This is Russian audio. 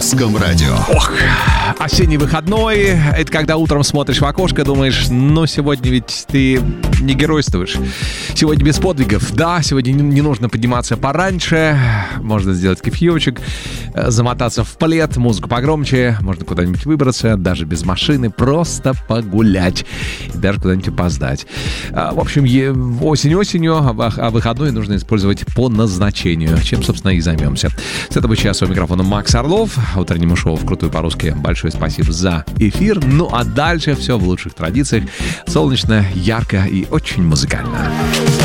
Русском радио. Ох, осенний выходной. Это когда утром смотришь в окошко, думаешь, ну, сегодня ведь ты не геройствуешь. Сегодня без подвигов. Да, сегодня не нужно подниматься пораньше. Можно сделать кофеечек, замотаться в плед, музыку погромче. Можно куда-нибудь выбраться, даже без машины. Просто погулять. И даже куда-нибудь опоздать. В общем, осенью, а выходной нужно использовать по назначению. Чем, собственно, и займемся. С этого часа у микрофона Макс Орлов. Утреннему шоу «Вкрутую по-русски» большое спасибо за эфир. Ну а дальше все в лучших традициях. Солнечно, ярко и очень музыкально.